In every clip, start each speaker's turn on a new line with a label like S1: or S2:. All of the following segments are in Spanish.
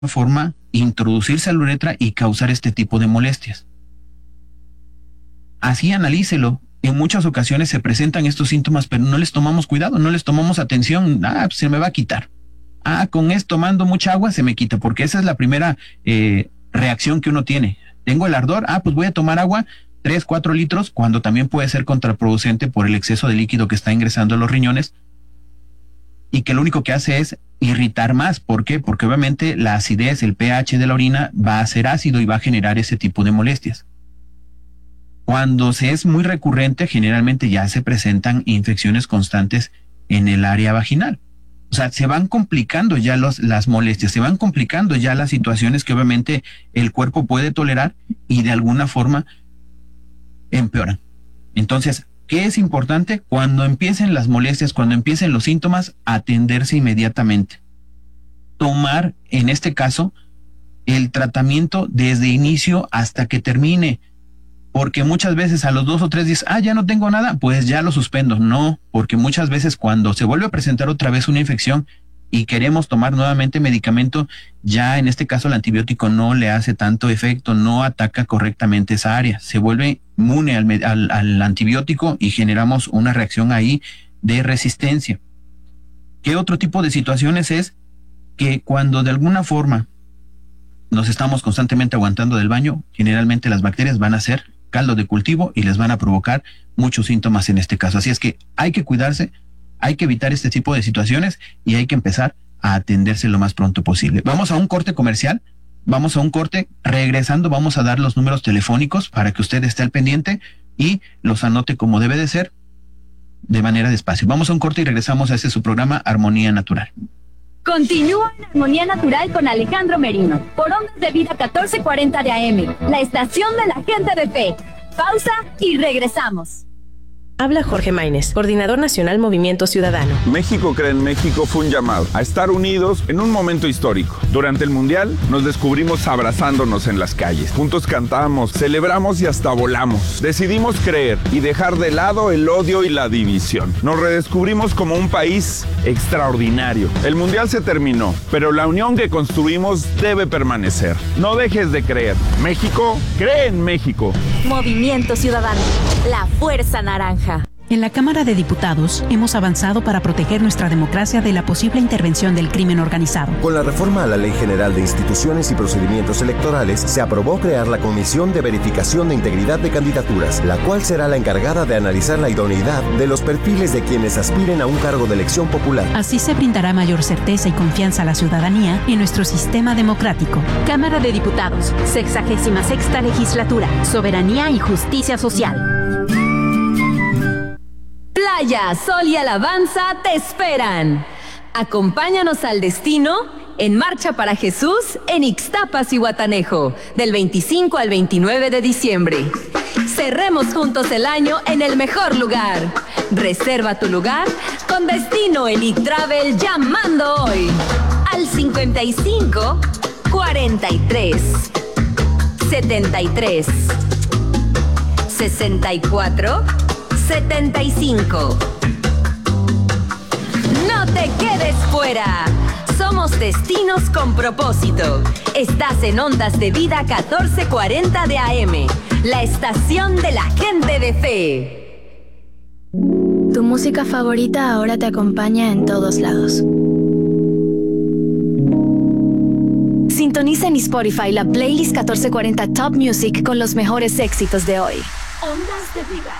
S1: forma introducirse a la uretra y causar este tipo de molestias. Así analícelo. En muchas ocasiones se presentan estos síntomas, pero no les tomamos cuidado, no les tomamos atención. Pues se me va a quitar. Con esto tomando mucha agua se me quita, porque esa es la primera reacción que uno tiene. Tengo el ardor, pues voy a tomar agua 3, 4 litros, cuando también puede ser contraproducente por el exceso de líquido que está ingresando a los riñones y que lo único que hace es irritar más. ¿Por qué? Porque obviamente la acidez, el pH de la orina va a ser ácido y va a generar ese tipo de molestias. Cuando se es muy recurrente, generalmente ya se presentan infecciones constantes en el área vaginal. O sea, se van complicando ya las molestias, se van complicando ya las situaciones que obviamente el cuerpo puede tolerar y de alguna forma empeoran. Entonces, ¿qué es importante? Cuando empiecen las molestias, cuando empiecen los síntomas, atenderse inmediatamente. Tomar, en este caso, el tratamiento desde inicio hasta que termine. Porque muchas veces a los 2 o 3 días, ya no tengo nada, pues ya lo suspendo. No, porque muchas veces cuando se vuelve a presentar otra vez una infección y queremos tomar nuevamente medicamento, ya en este caso el antibiótico no le hace tanto efecto, no ataca correctamente esa área. Se vuelve inmune al antibiótico y generamos una reacción ahí de resistencia. ¿Qué otro tipo de situaciones es? Que cuando de alguna forma nos estamos constantemente aguantando del baño, generalmente las bacterias van a ser caldo de cultivo y les van a provocar muchos síntomas en este caso. Así es que hay que cuidarse, hay que evitar este tipo de situaciones y hay que empezar a atenderse lo más pronto posible. Vamos a un corte comercial, regresando vamos a dar los números telefónicos para que usted esté al pendiente y los anote como debe de ser, de manera despacio. Vamos a un corte y regresamos a su programa Armonía Natural.
S2: Continúa en Armonía Natural con Alejandro Merino, por Ondas de Vida 1440 de AM, la estación de la gente de fe. Pausa y regresamos.
S3: Habla Jorge Maínez, coordinador nacional Movimiento Ciudadano.
S4: México Cree en México fue un llamado a estar unidos en un momento histórico. Durante el Mundial nos descubrimos abrazándonos en las calles. Juntos cantamos, celebramos y hasta volamos. Decidimos creer y dejar de lado el odio y la división. Nos redescubrimos como un país extraordinario. El Mundial se terminó, pero la unión que construimos debe permanecer. No dejes de creer. México cree en México.
S2: Movimiento Ciudadano, la fuerza naranja.
S5: En la Cámara de Diputados hemos avanzado para proteger nuestra democracia de la posible intervención del crimen organizado.
S6: Con la reforma a la Ley General de Instituciones y Procedimientos Electorales, se aprobó crear la Comisión de Verificación de Integridad de Candidaturas, la cual será la encargada de analizar la idoneidad de los perfiles de quienes aspiren a un cargo de elección popular.
S5: Así se brindará mayor certeza y confianza a la ciudadanía en nuestro sistema democrático.
S2: Cámara de Diputados, 66ª Legislatura, Soberanía y Justicia Social. Playa, sol y alabanza te esperan. Acompáñanos al destino en Marcha para Jesús en Ixtapas y Guatanejo, del 25 al 29 de diciembre. Cerremos juntos el año en el mejor lugar. Reserva tu lugar con Destino Elite Travel llamando hoy al 55 43 73 64 75. No te quedes fuera. Somos destinos con propósito. Estás en Ondas de Vida 1440 de AM, la estación de la gente de fe.
S7: Tu música favorita ahora te acompaña en todos lados. Sintoniza en Spotify la playlist 1440 Top Music con los mejores éxitos de hoy.
S2: Ondas de Vida.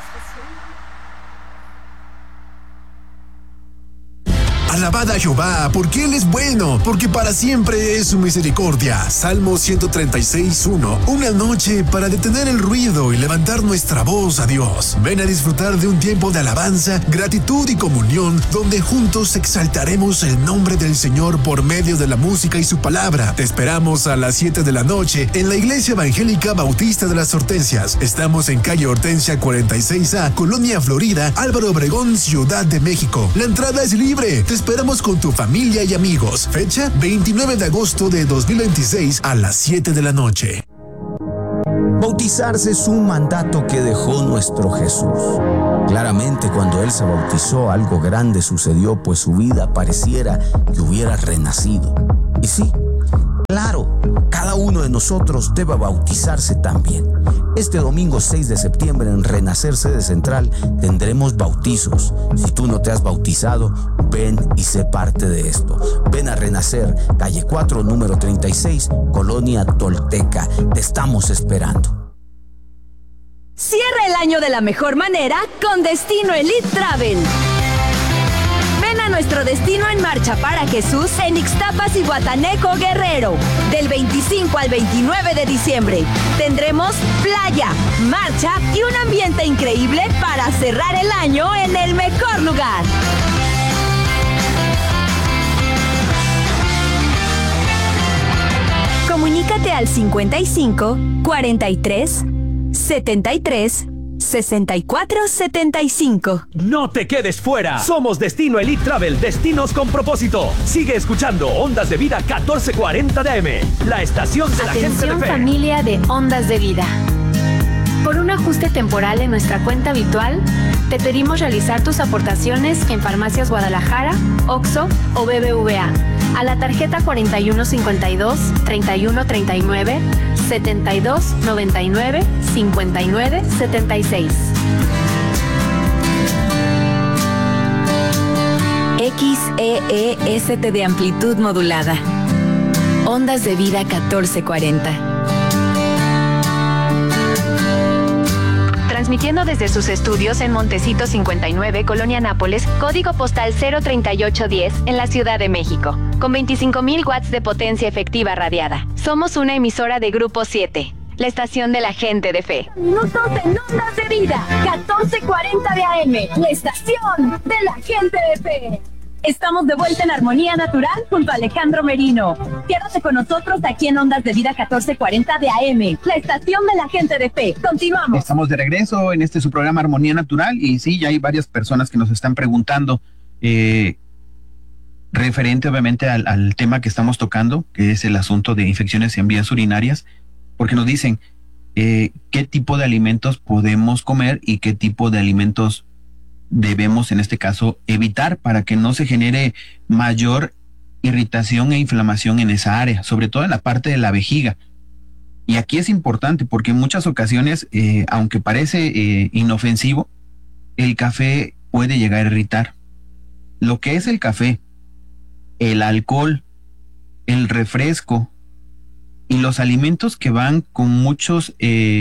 S8: Alabad a Jehová, porque Él es bueno, porque para siempre es su misericordia. Salmo 136:1. Una noche para detener el ruido y levantar nuestra voz a Dios. Ven a disfrutar de un tiempo de alabanza, gratitud y comunión, donde juntos exaltaremos el nombre del Señor por medio de la música y su palabra. Te esperamos a las 7 de la noche en la Iglesia Evangélica Bautista de las Hortensias. Estamos en calle Hortensia 46A, Colonia Florida, Álvaro Obregón, Ciudad de México. La entrada es libre. Te esperamos con tu familia y amigos. Fecha 29 de agosto de 2026 a las 7 de la noche.
S9: Bautizarse es un mandato que dejó nuestro Jesús. Claramente, cuando Él se bautizó, algo grande sucedió, pues su vida pareciera que hubiera renacido. Y sí, uno de nosotros debe bautizarse también. Este domingo 6 de septiembre en Renacer Sede Central tendremos bautizos. Si tú no te has bautizado, ven y sé parte de esto. Ven a Renacer, calle 4, número 36, Colonia Tolteca. Te estamos esperando.
S2: Cierra el año de la mejor manera con Destino Elite Travel. Ven a nuestro destino en Marcha para Jesús en Ixtapas y Guatanejo, Guerrero. Del 25 al 29 de diciembre tendremos playa, marcha y un ambiente increíble para cerrar el año en el mejor lugar. Comunícate al 55 43 73 64 75.
S10: No te quedes fuera. Somos Destino Elite Travel, destinos con propósito. Sigue escuchando Ondas de Vida 1440 de AM, la estación de la gente de fe.
S7: Atención familia de Ondas de Vida. Por un ajuste temporal en nuestra cuenta habitual, te pedimos realizar tus aportaciones en Farmacias Guadalajara, OXXO o BBVA a la tarjeta 4152 3139 7299 59 76.
S2: XEEST de amplitud modulada. Ondas de Vida 1440.
S3: Transmitiendo desde sus estudios en Montecito 59, Colonia Nápoles, código postal 03810 en la Ciudad de México, con 25,000 watts de potencia efectiva radiada. Somos una emisora de Grupo 7, la estación de la gente de fe.
S2: Minutos en Ondas de Vida 1440 de AM, la estación de la gente de fe. Estamos de vuelta en Armonía Natural junto a Alejandro Merino. Quédate con nosotros aquí en Ondas de Vida 1440 de AM, la estación de la gente de fe. Continuamos.
S1: Estamos de regreso en su programa Armonía Natural y sí, ya hay varias personas que nos están preguntando referente obviamente al tema que estamos tocando, que es el asunto de infecciones en vías urinarias, porque nos dicen qué tipo de alimentos podemos comer y qué tipo de alimentos debemos en este caso evitar para que no se genere mayor irritación e inflamación en esa área, sobre todo en la parte de la vejiga. Y aquí es importante porque en muchas ocasiones, aunque parece inofensivo, el café puede llegar a irritar. Lo que es el café, el alcohol, el refresco y los alimentos que van con muchos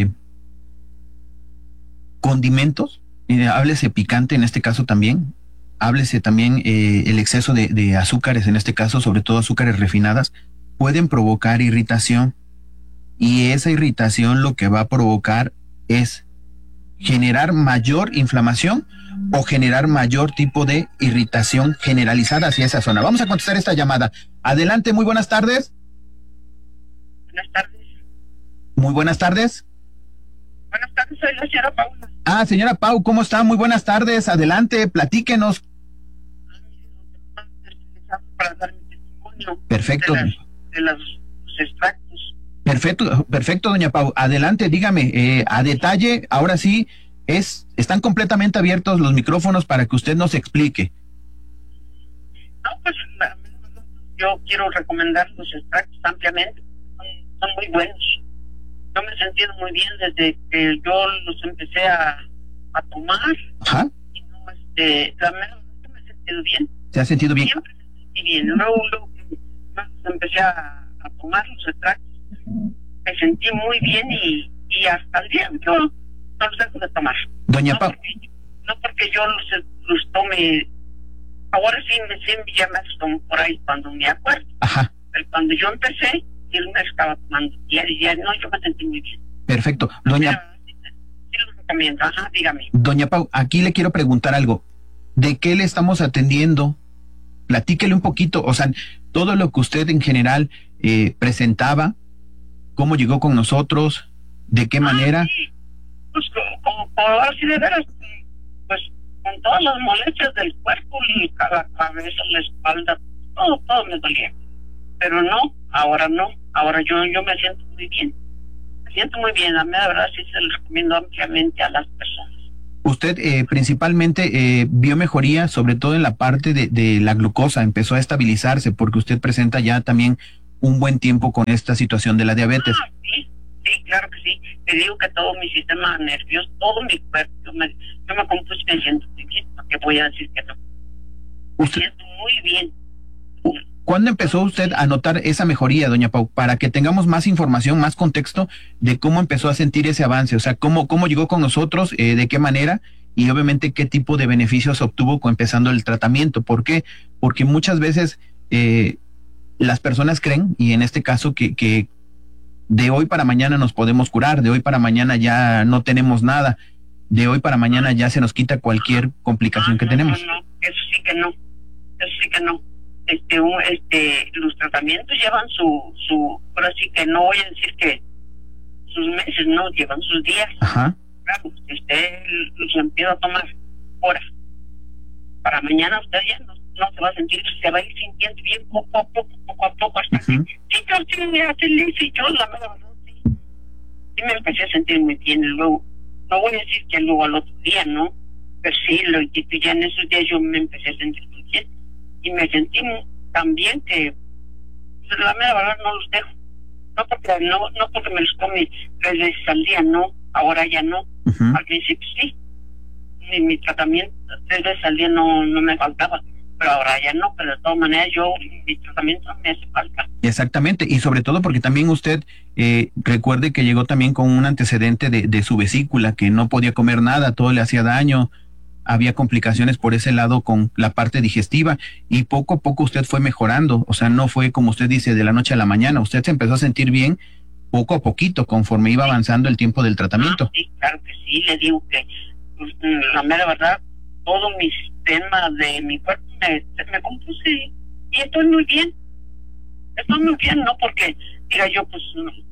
S1: condimentos, háblese picante en este caso también, háblese también el exceso de azúcares en este caso, sobre todo azúcares refinadas, pueden provocar irritación y esa irritación lo que va a provocar es generar mayor inflamación o generar mayor tipo de irritación generalizada hacia esa zona. Vamos a contestar esta llamada. Adelante, muy buenas tardes.
S11: Buenas tardes.
S1: Muy buenas tardes.
S11: Buenas tardes, soy la señora Paula.
S1: Ah, señora Pau, ¿cómo está? Muy buenas tardes. Adelante, platíquenos.
S11: Para dar mi testimonio.
S1: Perfecto.
S11: De los extractos.
S1: Perfecto, doña Pau. Adelante, dígame, a detalle, ahora sí, están completamente abiertos los micrófonos para que usted nos explique.
S11: No, pues yo quiero recomendar los extractos ampliamente. Son muy buenos. Yo me he sentido muy bien desde que yo los empecé a tomar.
S1: Ajá.
S11: Y no, también me he sentido bien.
S1: ¿Se ha sentido bien?
S11: Siempre me sentí bien. Luego empecé a tomar los extractos. Me sentí muy bien y hasta el día yo no los dejo de tomar.
S1: Doña Pau.
S11: No porque yo los tome. Ahora sí ya me los tomo por ahí cuando me acuerdo.
S1: Ajá.
S11: Pero cuando yo empecé, él me estaba tomando diario, no, yo me sentí muy bien.
S1: Perfecto. Doña...
S11: Sí lo recomiendo, ajá, dígame.
S1: Doña Pau, aquí le quiero preguntar algo. ¿De qué le estamos atendiendo? Platíquele un poquito, o sea, todo lo que usted en general presentaba, cómo llegó con nosotros, de qué manera.
S11: Sí. Pues como así de veras, pues con todas las molestias del cuerpo, la cabeza, la espalda, todo me dolía. Pero no, ahora yo me siento muy bien. Me siento muy bien, a mí la verdad sí se lo recomiendo ampliamente a las personas.
S1: Usted principalmente vio mejoría, sobre todo en la parte de la glucosa, empezó a estabilizarse porque usted presenta ya también un buen tiempo con esta situación de la diabetes.
S11: Sí, claro que sí. Te digo que todo mi sistema nervioso, todo mi cuerpo, yo me compuse y me siento muy bien. ¿Por qué voy a decir que no? Me siento muy bien.
S1: ¿Cuándo empezó usted a notar esa mejoría, doña Pau? Para que tengamos más información, más contexto de cómo empezó a sentir ese avance, o sea, cómo llegó con nosotros, de qué manera y obviamente qué tipo de beneficios obtuvo empezando el tratamiento. ¿Por qué? Porque muchas veces las personas creen, y en este caso que de hoy para mañana nos podemos curar, de hoy para mañana ya no tenemos nada, de hoy para mañana ya se nos quita cualquier complicación que tenemos.
S11: No, eso sí que no. Los tratamientos llevan su, ahora sí que no voy a decir que sus meses, no, llevan sus días.
S1: Ajá.
S11: Claro, usted los empieza a tomar ahora. Para mañana usted ya no se va a sentir, se va a ir sintiendo bien poco a poco, hasta que yo la verdad sí me empecé a sentir muy bien. Luego, no voy a decir que luego al otro día, ¿no? Pero sí, ya en esos días yo me empecé a sentir muy bien. Y me sentí tan bien que, pues, la mera verdad no los dejo. No porque me los come 3 veces al día, no. Ahora ya no. Al principio sí. Mi tratamiento 3 veces al día no me faltaba. Pero ahora ya no. Pero de todas maneras mi tratamiento me hace falta.
S1: Exactamente. Y sobre todo porque también usted recuerde que llegó también con un antecedente de su vesícula, que no podía comer nada, todo le hacía daño. Había complicaciones por ese lado con la parte digestiva y poco a poco usted fue mejorando, o sea, no fue como usted dice de la noche a la mañana, usted se empezó a sentir bien poco a poquito conforme iba avanzando el tiempo del tratamiento.
S11: Sí, claro que sí, le digo que pues, la mera verdad, todo mi sistema de mi cuerpo me compuse y estoy muy bien, no porque diga yo pues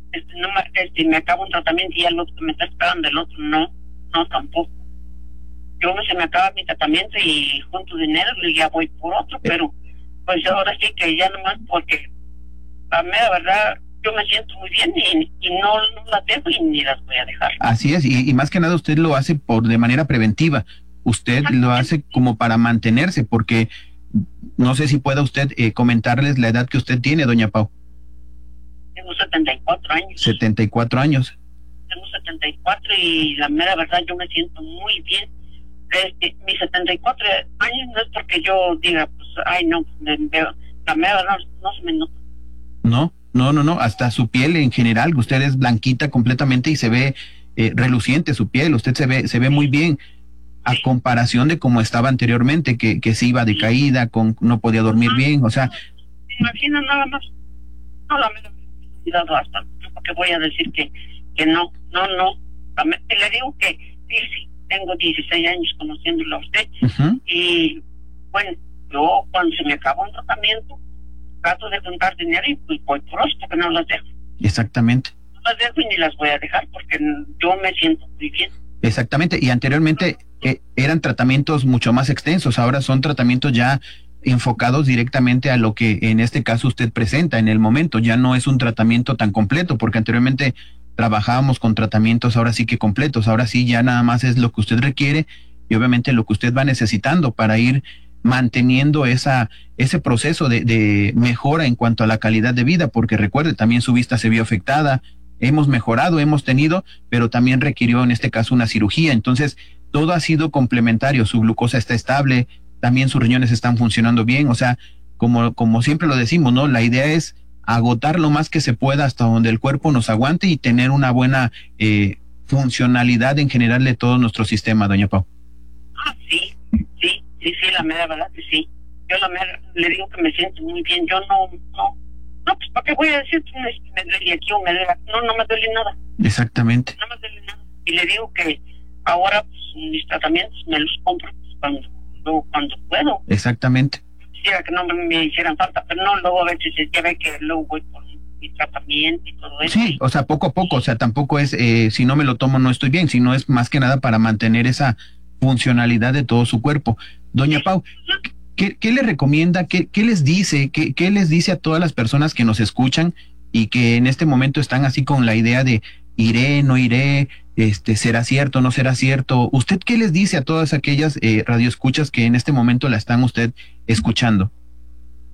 S11: me acabo un tratamiento y el otro me está esperando el otro, no tampoco. Yo se me acaba mi tratamiento y junto dinero y ya voy por otro, pero pues ahora sí que ya nomás porque a mí la verdad yo me siento muy bien y no las dejo y ni las voy a dejar.
S1: Así es, y más que nada usted lo hace de manera preventiva, usted lo hace como para mantenerse, porque no sé si pueda usted comentarles la edad que usted tiene, doña Pau.
S11: Tengo 74 años.
S1: 74 años.
S11: Tengo 74 y la mera verdad yo me siento muy bien. Mis 74 años no es porque yo diga, pues, ay, no, la mera verdad no se me nota.
S1: No, hasta su piel en general, usted es blanquita completamente y se ve reluciente su piel, usted se ve muy bien, a comparación de como estaba anteriormente, que se iba de caída, no podía dormir bien, o sea.
S11: Imagina nada más, no, la mera verdad bastante, porque voy a decir que no, le digo que sí. Tengo 16 años conociéndolo a usted y bueno, yo cuando se me acabó un tratamiento trato de juntar dinero y pues voy por otro porque no las dejo.
S1: Exactamente.
S11: No las dejo y ni las voy a dejar porque yo me siento muy bien.
S1: Exactamente, y anteriormente eran tratamientos mucho más extensos, ahora son tratamientos ya enfocados directamente a lo que en este caso usted presenta en el momento, ya no es un tratamiento tan completo, porque anteriormente trabajábamos con tratamientos ahora sí que completos, ahora sí ya nada más es lo que usted requiere y obviamente lo que usted va necesitando para ir manteniendo ese proceso de mejora en cuanto a la calidad de vida, porque recuerde, también su vista se vio afectada, hemos mejorado, hemos tenido, pero también requirió en este caso una cirugía, entonces todo ha sido complementario, su glucosa está estable, también sus riñones están funcionando bien, o sea, como siempre lo decimos, ¿no? La idea es agotar lo más que se pueda hasta donde el cuerpo nos aguante y tener una buena funcionalidad en general de todo nuestro sistema, doña Pau.
S11: Sí, la mera verdad que sí. Yo le digo que me siento muy bien. Yo no, pues ¿para qué voy a decir que me duele aquí o me duele? No me duele nada.
S1: Exactamente.
S11: No me duele nada. Y le digo que ahora pues, mis tratamientos me los compro pues, cuando puedo.
S1: Exactamente.
S11: Quisiera que no me hicieran falta, pero no, luego a veces ya ve que luego voy por mi tratamiento y todo eso.
S1: Sí, o sea, poco a poco, o sea, tampoco es si no me lo tomo no estoy bien, sino es más que nada para mantener esa funcionalidad de todo su cuerpo. Doña Pau, ¿qué le recomienda? ¿Qué les dice? ¿Qué les dice a todas las personas que nos escuchan y que en este momento están así con la idea de iré, no iré, será cierto, no será cierto? ¿Usted qué les dice a todas aquellas radioescuchas que en este momento la están usted escuchando?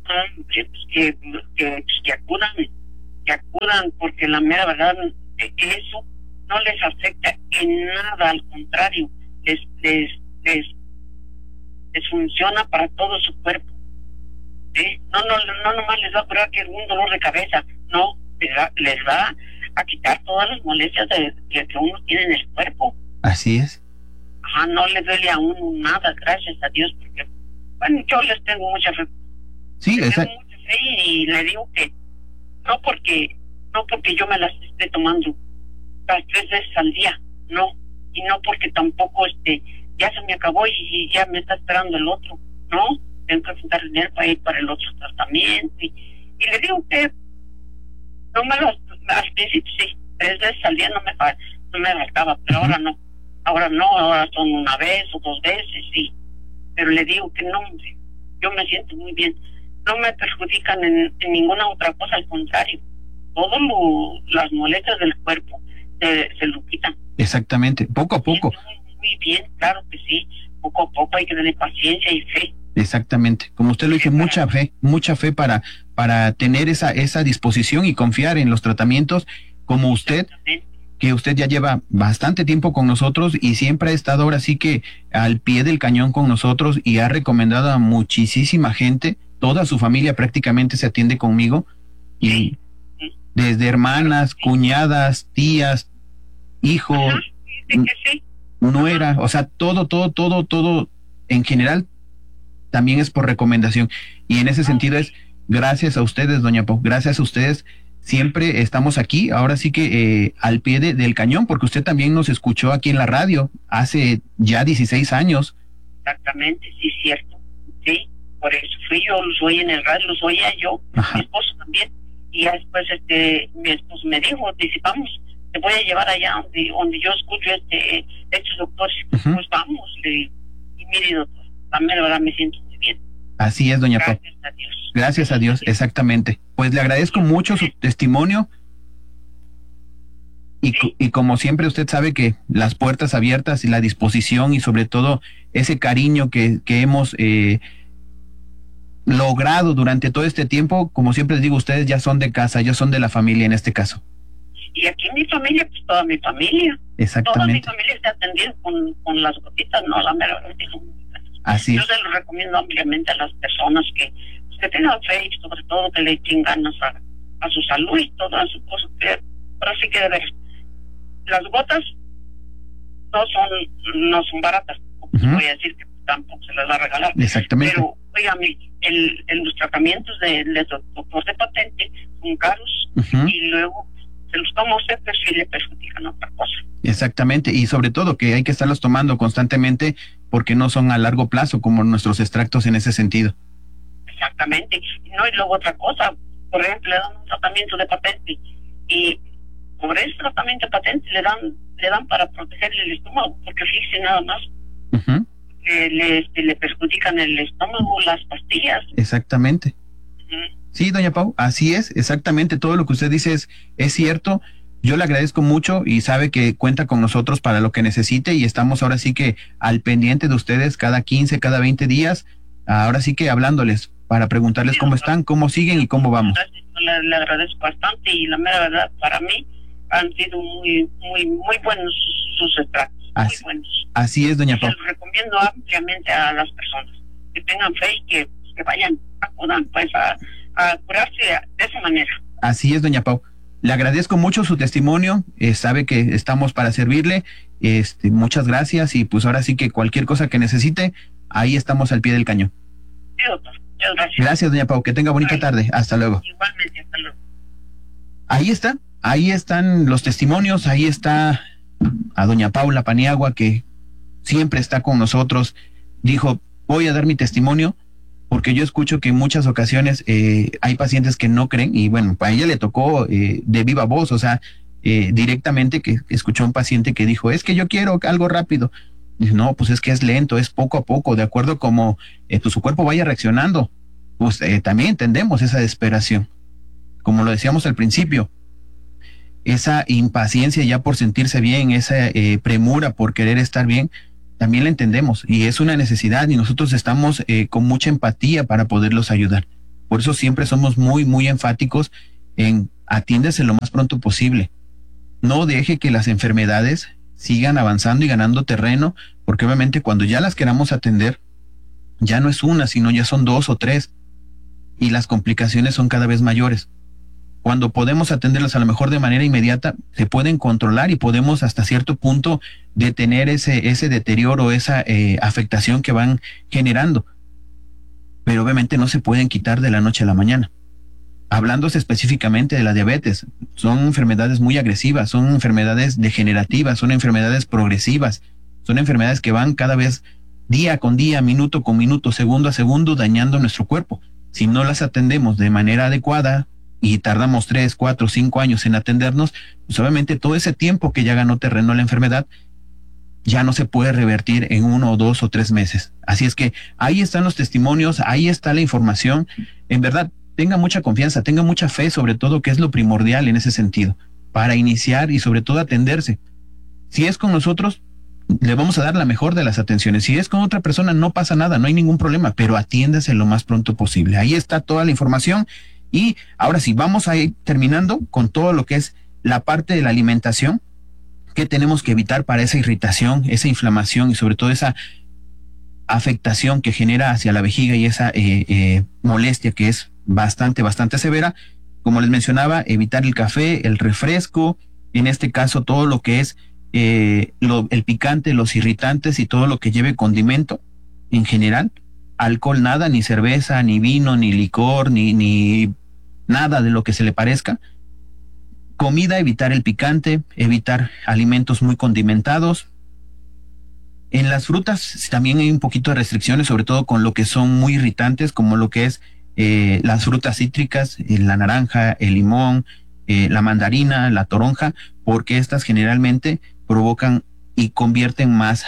S11: Que acudan, porque la mera verdad, eso no les afecta en nada, al contrario, les funciona para todo su cuerpo. No nomás les va a curar que un dolor de cabeza, no, les va a quitar todas las molestias que uno tiene en el cuerpo.
S1: Así es.
S11: Ajá, no le duele a uno nada, gracias a Dios, porque, bueno, yo les tengo mucha fe.
S1: Sí,
S11: tengo mucha fe y le digo que no porque yo me las esté tomando las 3 veces al día, no, y no porque tampoco ya se me acabó y ya me está esperando el otro, no, tengo que juntar dinero para ir para el otro tratamiento y le digo que no me las, al principio sí, 3 veces al día no me faltaba, pero ahora no, ahora son 1 vez o 2 veces, sí, pero le digo que no, yo me siento muy bien, no me perjudican en ninguna otra cosa, al contrario, todas las molestias del cuerpo se lo quitan.
S1: Exactamente, poco a poco.
S11: Muy bien, claro que sí, poco a poco hay que tener paciencia y fe.
S1: Exactamente, como usted lo dice, mucha fe para tener esa disposición y confiar en los tratamientos, como usted, que usted ya lleva bastante tiempo con nosotros y siempre ha estado ahora sí que al pie del cañón con nosotros y ha recomendado a muchísima gente, toda su familia prácticamente se atiende conmigo, y desde hermanas, cuñadas, tías, hijos, nuera, o sea, todo en general también es por recomendación, y en ese sentido es gracias a ustedes, doña Pau, gracias a ustedes, siempre estamos aquí, ahora sí que al pie del cañón, porque usted también nos escuchó aquí en la radio hace ya 16 años.
S11: Exactamente, sí, cierto, sí, por eso fui yo, los oí en el radio, los oía yo, mi esposo también, y ya después mi esposo me dijo, vamos, te voy a llevar allá donde yo escucho estos doctores, pues vamos, le digo, y mire doctor, también la verdad me siento muy bien.
S1: Así es, doña Pau.
S11: Gracias a Dios.
S1: Gracias a Dios, exactamente. Pues le agradezco mucho su testimonio y como siempre usted sabe que las puertas abiertas y la disposición y sobre todo ese cariño que hemos logrado durante todo este tiempo, como siempre les digo, ustedes ya son de casa, ya son de la familia en este caso.
S11: Y aquí mi familia, pues toda mi familia.
S1: Exactamente.
S11: Toda mi familia está atendida con las gotitas, no, la mera verdad.
S1: Así
S11: yo
S1: es.
S11: se lo recomiendo ampliamente a las personas que tengan fe y sobre todo que le echen ganas a su salud y todas sus cosas. Pero sí que de ver, las gotas no son baratas, voy a decir que tampoco se las va a regalar.
S1: Exactamente.
S11: Pero, óigame, los tratamientos del doctor de patente son caros y luego se los toma usted, pero sí le perjudican otra cosa.
S1: Exactamente, y sobre todo que hay que estarlos tomando constantemente porque no son a largo plazo como nuestros extractos en ese sentido.
S11: Exactamente, no, y luego otra cosa, por ejemplo, le dan un tratamiento de patente y por ese tratamiento de patente le dan para proteger el estómago, porque fíjese nada más, le perjudican el estómago, las pastillas.
S1: Exactamente. Sí, doña Pau, así es, exactamente, todo lo que usted dice es cierto. Yo le agradezco mucho y sabe que cuenta con nosotros para lo que necesite y estamos ahora sí que al pendiente de ustedes cada 15, cada 20 días, ahora sí que hablándoles para preguntarles cómo están, cómo siguen y cómo vamos.
S11: Le agradezco bastante y la mera verdad, para mí han sido muy buenos sus extractos, muy buenos.
S1: Así es, doña Pau.
S11: Se los recomiendo ampliamente a las personas que tengan fe y que vayan, acudan pues a curarse de esa manera.
S1: Así es, doña Pau. Le agradezco mucho su testimonio, sabe que estamos para servirle, muchas gracias y pues ahora sí que cualquier cosa que necesite, ahí estamos al pie del cañón.
S11: Sí, doctor, muchas gracias.
S1: Gracias, doña Pau, que tenga bonita tarde, hasta luego.
S11: Igualmente, hasta luego.
S1: Ahí están los testimonios, ahí está a doña Paula Paniagua que siempre está con nosotros, dijo, voy a dar mi testimonio, porque yo escucho que en muchas ocasiones hay pacientes que no creen y bueno, a ella le tocó de viva voz, o sea, directamente que escuchó a un paciente que dijo, es que yo quiero algo rápido. Dice, no, pues es que es lento, es poco a poco, de acuerdo como pues su cuerpo vaya reaccionando. Pues también entendemos esa desesperación. Como lo decíamos al principio, esa impaciencia ya por sentirse bien, esa premura por querer estar bien, también la entendemos y es una necesidad y nosotros estamos con mucha empatía para poderlos ayudar. Por eso siempre somos muy, muy enfáticos en atiéndese lo más pronto posible. No deje que las enfermedades sigan avanzando y ganando terreno, porque obviamente cuando ya las queramos atender, ya no es una, sino ya son 2 o 3, y las complicaciones son cada vez mayores. Cuando podemos atenderlas a lo mejor de manera inmediata, se pueden controlar y podemos hasta cierto punto detener ese deterioro, esa afectación que van generando. Pero obviamente no se pueden quitar de la noche a la mañana. Hablándose específicamente de la diabetes, son enfermedades muy agresivas, son enfermedades degenerativas, son enfermedades progresivas, son enfermedades que van cada vez día con día, minuto con minuto, segundo a segundo, dañando nuestro cuerpo. Si no las atendemos de manera adecuada y tardamos 3, 4, 5 años en atendernos, pues obviamente todo ese tiempo que ya ganó terreno la enfermedad ya no se puede revertir en 1 o 2 o 3 meses. Así es que ahí están los testimonios, ahí está la información. En verdad, tenga mucha confianza, tenga mucha fe, sobre todo, que es lo primordial en ese sentido, para iniciar y sobre todo atenderse. Si es con nosotros, le vamos a dar la mejor de las atenciones. Si es con otra persona, no pasa nada, no hay ningún problema, pero atiéndase lo más pronto posible. Ahí está toda la información. Y ahora sí, vamos a ir terminando con todo lo que es la parte de la alimentación que tenemos que evitar para esa irritación, esa inflamación y sobre todo esa afectación que genera hacia la vejiga y esa molestia que es bastante severa. Como les mencionaba, evitar el café, el refresco, en este caso todo lo que es el picante, los irritantes y todo lo que lleve condimento en general. Alcohol nada, ni cerveza, ni vino, ni licor, ni nada de lo que se le parezca. Comida, evitar el picante, evitar alimentos muy condimentados. En las frutas también hay un poquito de restricciones, sobre todo con lo que son muy irritantes, como lo que es las frutas cítricas, la naranja, el limón, la mandarina, la toronja, porque estas generalmente provocan y convierten más,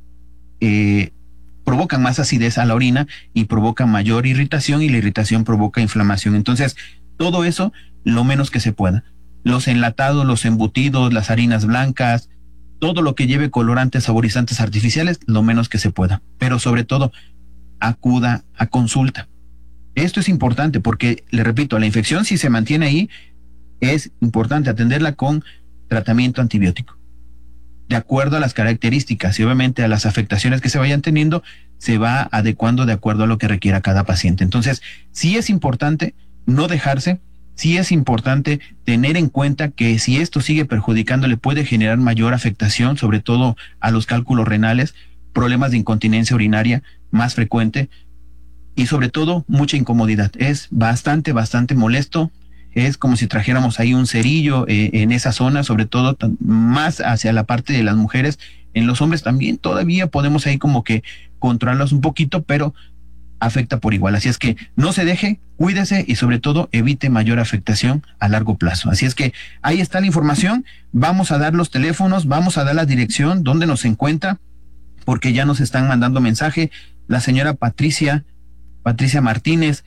S1: provocan más acidez a la orina y provocan mayor irritación, y la irritación provoca inflamación. Entonces, todo eso, lo menos que se pueda. Los enlatados, los embutidos, las harinas blancas, todo lo que lleve colorantes, saborizantes artificiales, lo menos que se pueda. Pero sobre todo, acuda a consulta. Esto es importante porque, le repito, la infección, si se mantiene ahí, es importante atenderla con tratamiento antibiótico. De acuerdo a las características y obviamente a las afectaciones que se vayan teniendo, se va adecuando de acuerdo a lo que requiera cada paciente. Entonces, sí es importante no dejarse, sí es importante tener en cuenta que si esto sigue perjudicándole, puede generar mayor afectación, sobre todo a los cálculos renales, problemas de incontinencia urinaria más frecuente y sobre todo mucha incomodidad. Es bastante molesto. Es como si trajéramos ahí un cerillo en esa zona, sobre todo más hacia la parte de las mujeres. En los hombres también todavía podemos ahí como que controlarlos un poquito, pero afecta por igual. Así es que no se deje, cuídese y sobre todo evite mayor afectación a largo plazo. Así es que ahí está la información. Vamos a dar los teléfonos, vamos a dar la dirección donde nos encuentra, porque ya nos están mandando mensaje. La señora Patricia Martínez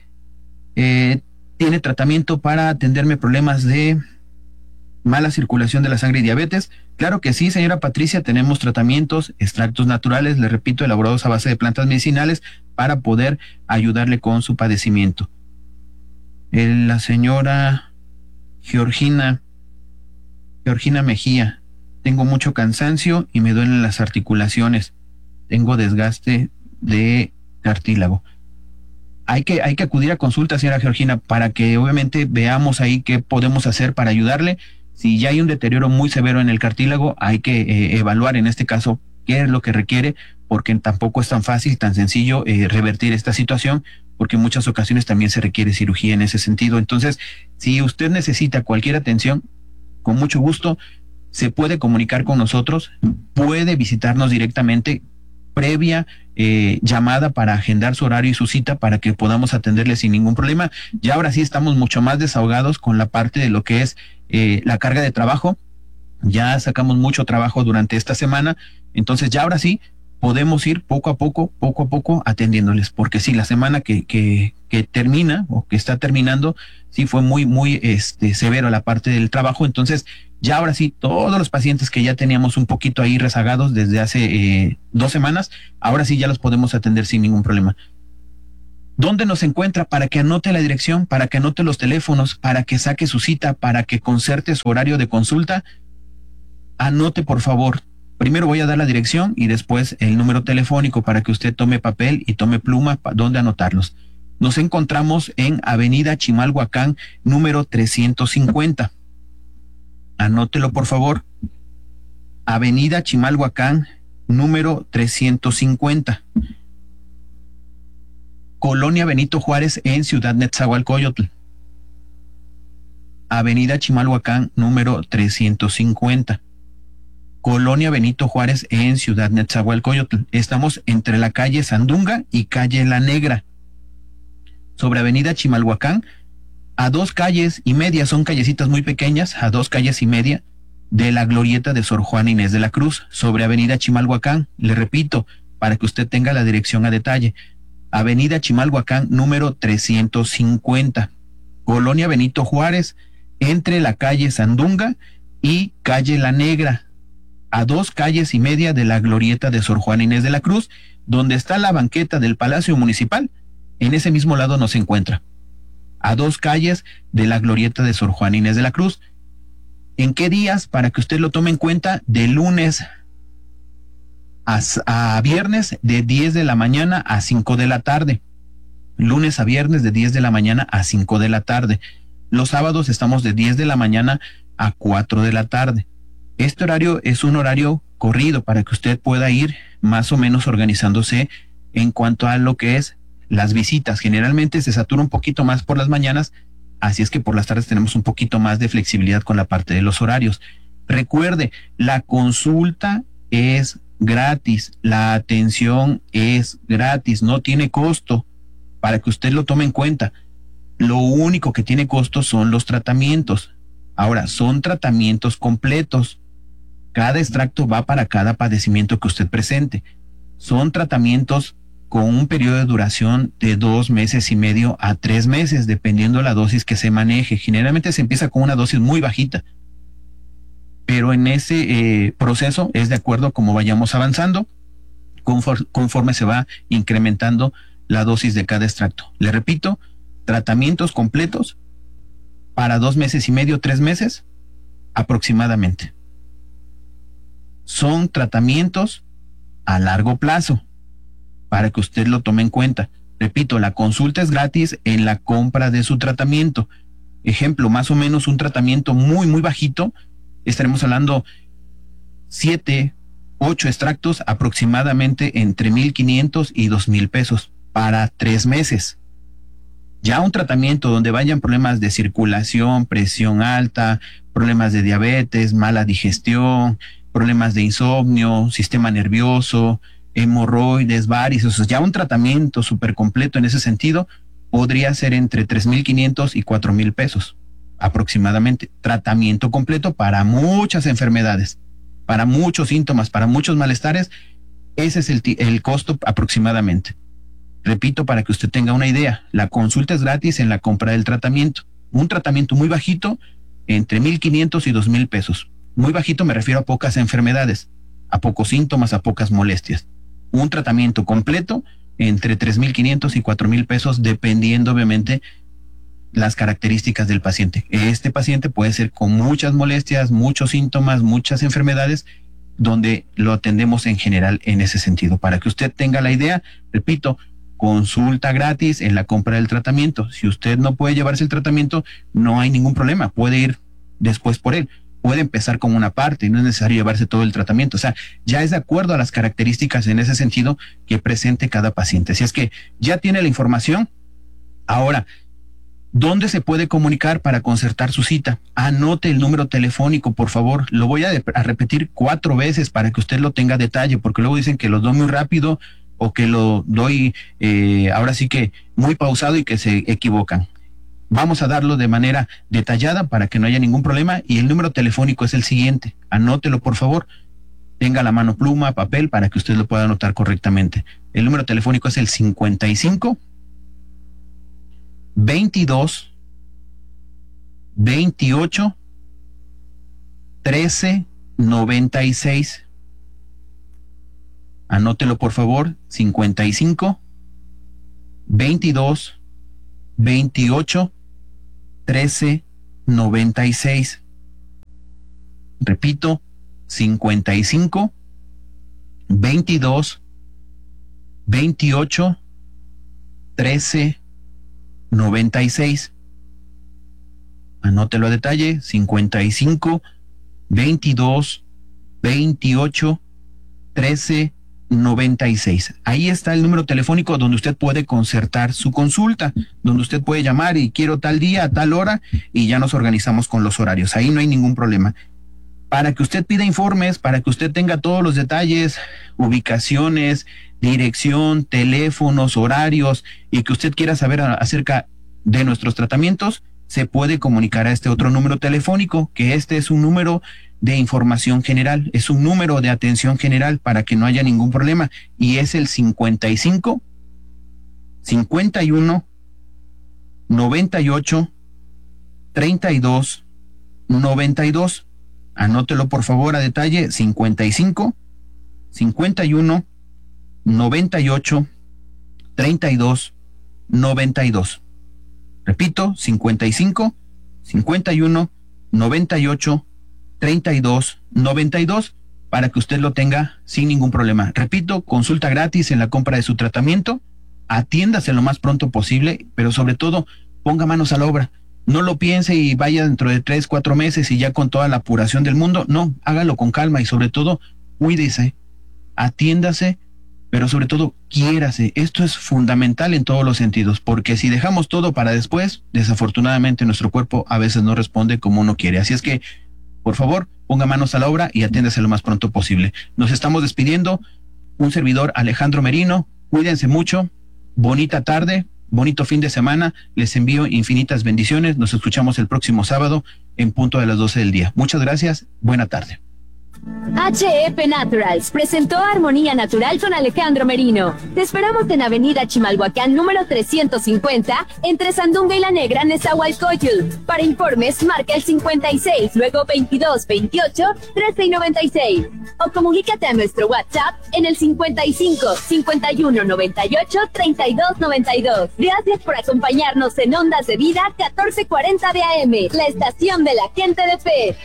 S1: tiene tratamiento para atenderme problemas de mala circulación de la sangre y diabetes. Claro que sí, señora Patricia, tenemos tratamientos, extractos naturales, le repito, elaborados a base de plantas medicinales para poder ayudarle con su padecimiento. La señora Georgina Mejía, tengo mucho cansancio y me duelen las articulaciones, tengo desgaste de cartílago. Hay que acudir a consulta, señora Georgina, para que obviamente veamos ahí qué podemos hacer para ayudarle. Si ya hay un deterioro muy severo en el cartílago, hay que evaluar en este caso qué es lo que requiere, porque tampoco es tan fácil, tan sencillo revertir esta situación, porque en muchas ocasiones también se requiere cirugía en ese sentido. Entonces, si usted necesita cualquier atención, con mucho gusto se puede comunicar con nosotros, puede visitarnos directamente, previa llamada para agendar su horario y su cita para que podamos atenderle sin ningún problema. Ya ahora sí estamos mucho más desahogados con la parte de lo que es la carga de trabajo. Ya sacamos mucho trabajo durante esta semana, entonces ya ahora sí podemos ir poco a poco atendiéndoles, porque sí, la semana que termina o que está terminando, sí fue muy severo la parte del trabajo. Entonces ya ahora sí, todos los pacientes que ya teníamos un poquito ahí rezagados desde hace 2 semanas, ahora sí ya los podemos atender sin ningún problema. ¿Dónde nos encuentra? Para que anote la dirección, para que anote los teléfonos, para que saque su cita, para que concerte su horario de consulta. Anote, por favor. Primero voy a dar la dirección y después el número telefónico para que usted tome papel y tome pluma donde anotarlos. Nos encontramos en Avenida Chimalhuacán, número 350. Anótelo, por favor. Avenida Chimalhuacán, número 350. Colonia Benito Juárez en Ciudad Nezahualcóyotl. Avenida Chimalhuacán, número 350. Colonia Benito Juárez en Ciudad Nezahualcóyotl. Estamos entre la calle Sandunga y calle La Negra. Sobre Avenida Chimalhuacán, a 2 calles y media, son callecitas muy pequeñas, a 2 calles y media de la glorieta de Sor Juana Inés de la Cruz, sobre Avenida Chimalhuacán. Le repito, para que usted tenga la dirección a detalle. Avenida Chimalhuacán, número 350. Colonia Benito Juárez, entre la calle Sandunga y calle La Negra, a 2 calles y media de la glorieta de Sor Juana Inés de la Cruz, donde está la banqueta del Palacio Municipal. En ese mismo lado nos encuentra. A 2 calles de la glorieta de Sor Juana Inés de la Cruz. ¿En qué días? Para que usted lo tome en cuenta, de lunes a viernes, de 10 de la mañana a 5 de la tarde. Lunes a viernes, de 10 de la mañana a 5 de la tarde. Los sábados estamos de 10 de la mañana a 4 de la tarde. Este horario es un horario corrido para que usted pueda ir más o menos organizándose en cuanto a lo que es las visitas. Generalmente se satura un poquito más por las mañanas, así es que por las tardes tenemos un poquito más de flexibilidad con la parte de los horarios. Recuerde, la consulta es gratis, la atención es gratis, no tiene costo, para que usted lo tome en cuenta. Lo único que tiene costo son los tratamientos. Ahora, son tratamientos completos. Cada extracto va para cada padecimiento que usted presente. Son tratamientos con un periodo de duración de 2 meses y medio a 3 meses, dependiendo la dosis que se maneje. Generalmente se empieza con una dosis muy bajita, pero en ese proceso es de acuerdo a cómo vayamos avanzando, conforme se va incrementando la dosis de cada extracto. Le repito, tratamientos completos para 2 meses y medio, 3 meses aproximadamente. Son tratamientos a largo plazo, para que usted lo tome en cuenta. Repito, la consulta es gratis en la compra de su tratamiento. Ejemplo, más o menos un tratamiento muy, muy bajito, estaremos hablando 7, 8 extractos, aproximadamente entre 1,500 y 2,000 pesos para 3 meses. Ya un tratamiento donde vayan problemas de circulación, presión alta, problemas de diabetes, mala digestión, problemas de insomnio, sistema nervioso, hemorroides, varices, ya un tratamiento súper completo en ese sentido podría ser entre 3,500 y 4,000 pesos aproximadamente. Tratamiento completo para muchas enfermedades, para muchos síntomas, para muchos malestares. Ese es el costo aproximadamente. Repito, para que usted tenga una idea, la consulta es gratis en la compra del tratamiento. Un tratamiento muy bajito, entre 1,500 y 2,000 pesos. Muy bajito me refiero a pocas enfermedades, a pocos síntomas, a pocas molestias. Un tratamiento completo entre 3,500 y 4,000 pesos, dependiendo obviamente las características del paciente. Este paciente puede ser con muchas molestias, muchos síntomas, muchas enfermedades, donde lo atendemos en general en ese sentido. Para que usted tenga la idea, repito, consulta gratis en la compra del tratamiento. Si usted no puede llevarse el tratamiento, no hay ningún problema, puede ir después por él. Puede empezar con una parte, no es necesario llevarse todo el tratamiento. O sea, ya es de acuerdo a las características en ese sentido que presente cada paciente. Si es que ya tiene la información, ahora, ¿dónde se puede comunicar para concertar su cita? Anote el número telefónico, por favor. Lo voy a repetir 4 veces para que usted lo tenga a detalle, porque luego dicen que lo doy muy rápido o que lo doy ahora sí que muy pausado y que se equivocan. Vamos a darlo de manera detallada para que no haya ningún problema, y el número telefónico es el siguiente. Anótelo, por favor. Tenga a la mano pluma, papel, para que usted lo pueda anotar correctamente. El número telefónico es el 55 22 28 13 96. Anótelo, por favor. 55 22 28 13 96. Repito, 55 22 28 13 96. Anótelo a detalle: 55 22 28 13 96. Ahí está el número telefónico donde usted puede concertar su consulta, donde usted puede llamar y quiero tal día, a tal hora, y ya nos organizamos con los horarios. Ahí no hay ningún problema. Para que usted pida informes, para que usted tenga todos los detalles, ubicaciones, dirección, teléfonos, horarios, y que usted quiera saber acerca de nuestros tratamientos, se puede comunicar a este otro número telefónico, que este es un número de información general, es un número de atención general para que no haya ningún problema, y es el 55 51 98 32 92. Anótelo por favor a detalle: 55 51 98 32 92. Repito, 55 51 98 32 92, para que usted lo tenga sin ningún problema. Repito, consulta gratis en la compra de su tratamiento, atiéndase lo más pronto posible, pero sobre todo ponga manos a la obra. No lo piense y vaya dentro de 3, 4 meses y ya con toda la apuración del mundo. No, hágalo con calma y sobre todo cuídese, atiéndase, pero sobre todo quiérase. Esto es fundamental en todos los sentidos, porque si dejamos todo para después, desafortunadamente nuestro cuerpo a veces no responde como uno quiere. Así es que, por favor, ponga manos a la obra y atiéndase lo más pronto posible. Nos estamos despidiendo. Un servidor, Alejandro Merino. Cuídense mucho. Bonita tarde, bonito fin de semana. Les envío infinitas bendiciones. Nos escuchamos el próximo sábado en punto de las 12 del día. Muchas gracias. Buena tarde.
S2: HF Naturals presentó Armonía Natural con Alejandro Merino. Te esperamos en Avenida Chimalhuacán número 350, entre Sandunga y La Negra, Nezahualcóyotl. Para informes, marca el 56, luego 22 28 13 y 96. O comunícate a nuestro WhatsApp en el 55 51 98 32 92. Gracias por acompañarnos en Ondas de Vida 1440 de AM, la estación de la gente de fe.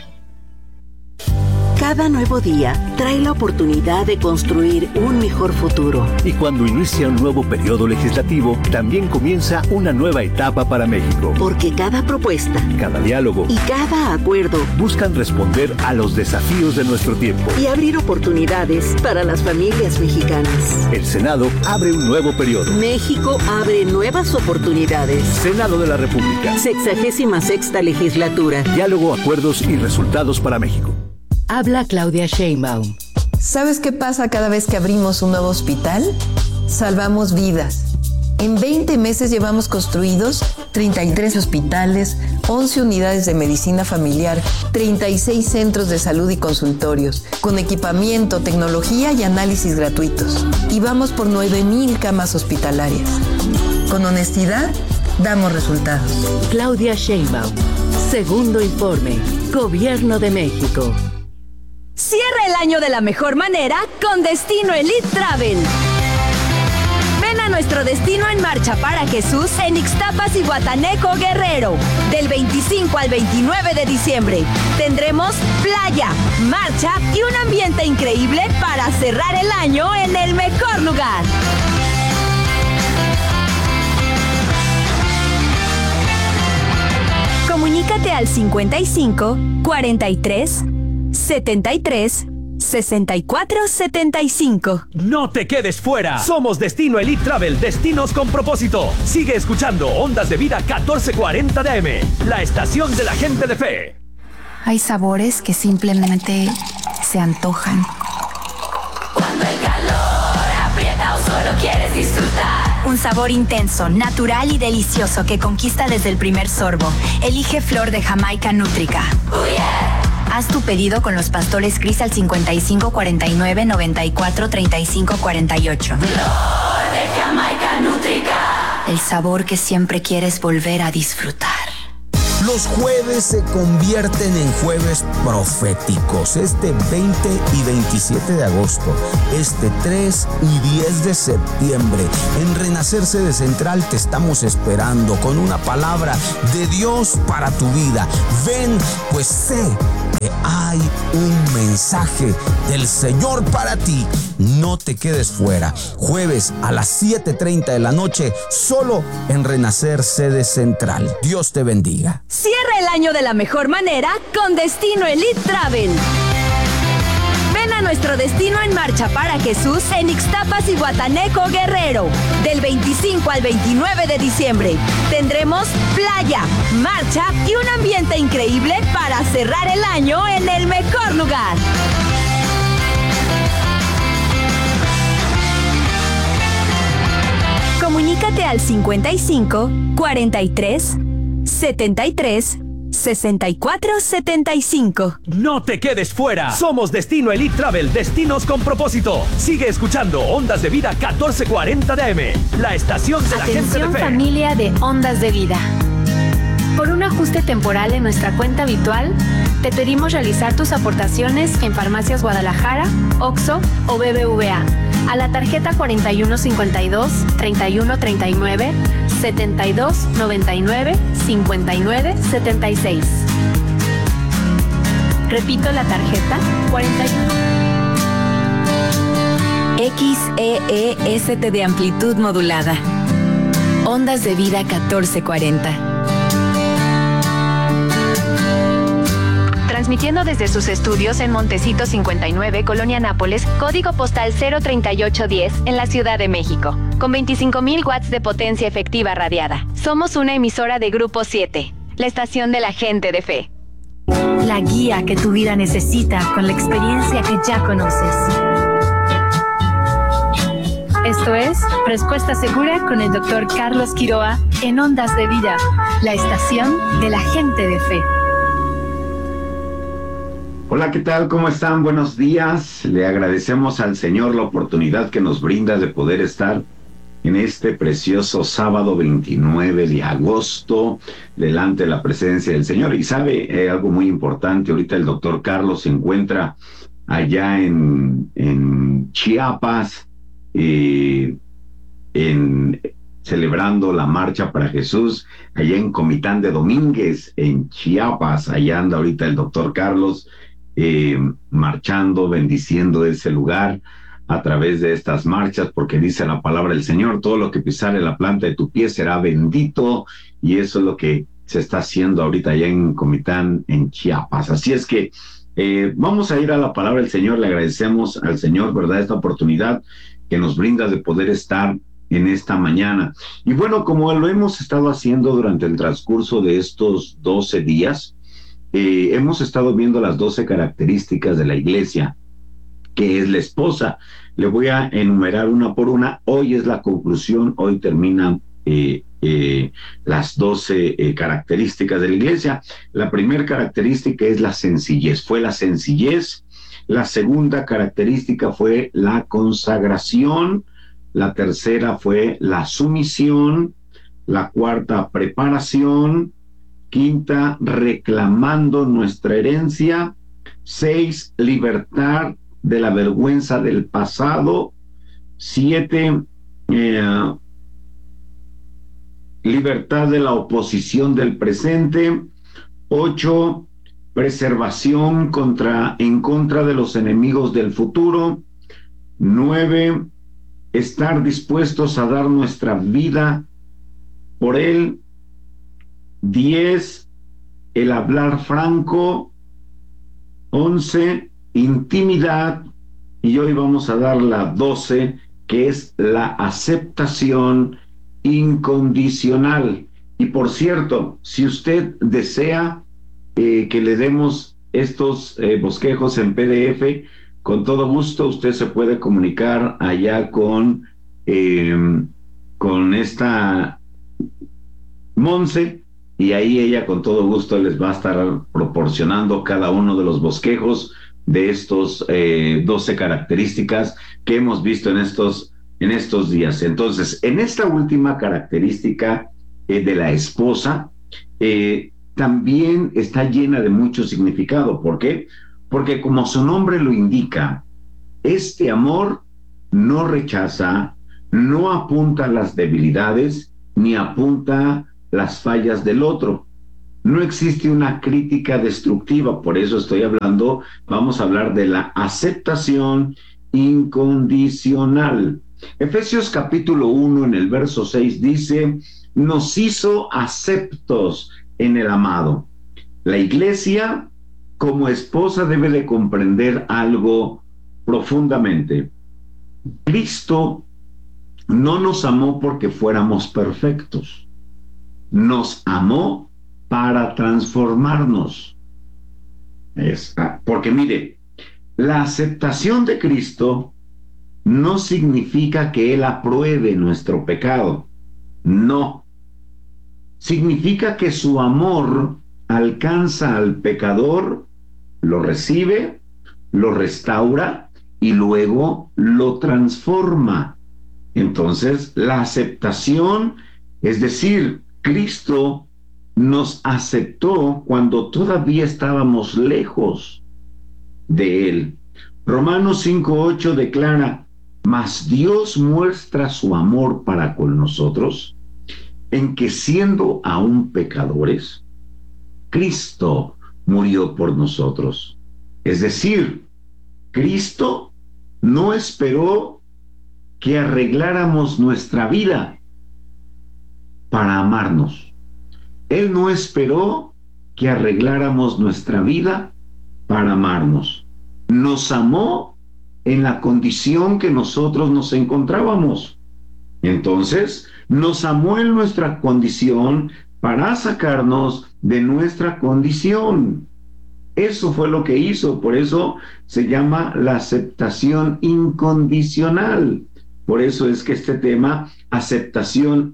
S12: Cada nuevo día trae la oportunidad de construir un mejor futuro.
S10: Y cuando inicia un nuevo periodo legislativo, también comienza una nueva etapa para México.
S12: Porque cada propuesta,
S10: cada diálogo
S12: y cada acuerdo
S10: buscan responder a los desafíos de nuestro tiempo
S12: y abrir oportunidades para las familias mexicanas.
S10: El Senado abre un nuevo periodo.
S12: México abre nuevas oportunidades.
S10: Senado de la República.
S12: 66ª legislatura.
S10: Diálogo, acuerdos y resultados para México.
S13: Habla Claudia Sheinbaum. ¿Sabes qué pasa cada vez que abrimos un nuevo hospital? Salvamos vidas. En 20 meses llevamos construidos 33 hospitales, 11 unidades de medicina familiar, 36 centros de salud y consultorios, con equipamiento, tecnología y análisis gratuitos. Y vamos por 9,000 camas hospitalarias. Con honestidad, damos resultados.
S12: Claudia Sheinbaum. Segundo informe. Gobierno de México.
S2: Cierra el año de la mejor manera con Destino Elite Travel. Ven a nuestro destino en Marcha para Jesús en Ixtapas y Guatanejo, Guerrero. Del 25 al 29 de diciembre tendremos playa, marcha y un ambiente increíble para cerrar el año en el mejor lugar. Comunícate al 55 43 73 64 75.
S10: No te quedes fuera. Somos Destino Elite Travel, destinos con propósito. Sigue escuchando Ondas de Vida 1440 de AM, la estación de la gente de fe.
S7: Hay sabores que simplemente se antojan.
S2: Cuando el calor aprieta o solo quieres disfrutar.
S7: Un sabor intenso, natural y delicioso que conquista desde el primer sorbo. Elige Flor de Jamaica Nútrica.
S2: Oh yeah.
S7: Haz tu pedido con los pastores Cris al 55 49 94 35 48.
S2: Flor de Jamaica Nútrica.
S7: El sabor que siempre quieres volver a disfrutar.
S9: Los jueves se convierten en jueves proféticos. Este 20 y 27 de agosto, este 3 y 10 de septiembre, en Renacer Sede Central te estamos esperando con una palabra de Dios para tu vida. Ven, pues sé que hay un mensaje del Señor para ti. No te quedes fuera. Jueves a las 7:30 de la noche, solo en Renacer Sede Central. Dios te bendiga.
S2: Cierra el año de la mejor manera con Destino Elite Travel. Ven a nuestro destino en Marcha para Jesús en Ixtapas y Guatanejo, Guerrero. Del 25 al 29 de diciembre. Tendremos playa, marcha y un ambiente increíble para cerrar el año en el mejor lugar. Comunícate al 55 43 73 64 75.
S10: No te quedes fuera. Somos Destino Elite Travel, destinos con propósito. Sigue escuchando Ondas de Vida 1440 de AM, la estación de la gente de fe.
S7: Atención, familia de Ondas de Vida. Por un ajuste temporal en nuestra cuenta habitual, te pedimos realizar tus aportaciones en Farmacias Guadalajara, OXXO o BBVA a la tarjeta 4152 3139 7299 59 76. Repito la tarjeta
S2: XEEST de amplitud modulada. Ondas de Vida 1440.
S3: Transmitiendo desde sus estudios en Montecito 59, Colonia Nápoles, código postal 03810, en la Ciudad de México, con 25,000 watts de potencia efectiva radiada. Somos una emisora de Grupo 7, la estación de la gente de fe.
S14: La guía que tu vida necesita con la experiencia que ya conoces. Esto es Respuesta Segura con el Dr. Carlos Quiroa en Ondas de Vida, la estación de la gente de fe.
S15: Hola, ¿qué tal? ¿Cómo están? Buenos días. Le agradecemos al Señor la oportunidad que nos brinda de poder estar en este precioso sábado 29 de agosto delante de la presencia del Señor. Y sabe algo muy importante, ahorita el doctor Carlos se encuentra allá en Chiapas, celebrando la Marcha para Jesús, allá en Comitán de Domínguez, en Chiapas. Allá anda ahorita el doctor Carlos, marchando, bendiciendo ese lugar a través de estas marchas, porque dice la palabra del Señor, todo lo que pisare la planta de tu pie será bendito, y eso es lo que se está haciendo ahorita allá en Comitán, en Chiapas. Así es que vamos a ir a la palabra del Señor. Le agradecemos al Señor, ¿verdad?, esta oportunidad que nos brinda de poder estar en esta mañana. Y bueno, como lo hemos estado haciendo durante el transcurso de estos 12 días, hemos estado viendo las 12 características de la iglesia, que es la esposa. Le voy a enumerar una por una. Hoy es la conclusión, hoy terminan las 12 características de la iglesia. La primera característica es la sencillez, fue la sencillez. La segunda característica fue la consagración. La tercera fue la sumisión. La cuarta, preparación. Quinta, reclamando nuestra herencia. 6, libertad de la vergüenza del pasado. 7, libertad de la oposición del presente. 8, preservación en contra de los enemigos del futuro. 9, estar dispuestos a dar nuestra vida por él. 10, el hablar franco. 11, intimidad. Y hoy vamos a dar la 12, que es la aceptación incondicional. Y por cierto, si usted desea que le demos estos bosquejos en PDF, con todo gusto usted se puede comunicar allá con esta Monse, y ahí ella con todo gusto les va a estar proporcionando cada uno de los bosquejos de estos 12 características que hemos visto en estos días. Entonces, en esta última característica de la esposa, también está llena de mucho significado. ¿Por qué? Porque como su nombre lo indica, este amor no rechaza, no apunta a las debilidades, ni apunta las fallas del otro. No existe una crítica destructiva, por eso vamos a hablar de la aceptación incondicional. Efesios capítulo 1 en el verso 6 dice, nos hizo aceptos en el amado. La iglesia como esposa debe de comprender algo profundamente. Cristo no nos amó porque fuéramos perfectos. Nos amó para transformarnos. Porque mire, la aceptación de Cristo no significa que Él apruebe nuestro pecado. No. Significa que su amor alcanza al pecador, lo recibe, lo restaura y luego lo transforma. Entonces, la aceptación, es decir, Cristo nos aceptó cuando todavía estábamos lejos de Él. Romanos 5:8 declara, mas Dios muestra su amor para con nosotros, en que siendo aún pecadores, Cristo murió por nosotros. Es decir, Cristo no esperó que arregláramos nuestra vida para amarnos. Él no esperó que arregláramos nuestra vida para amarnos. Nos amó en la condición que nosotros nos encontrábamos. Entonces, nos amó en nuestra condición para sacarnos de nuestra condición. Eso fue lo que hizo, por eso se llama la aceptación incondicional. Por eso es que este tema, aceptación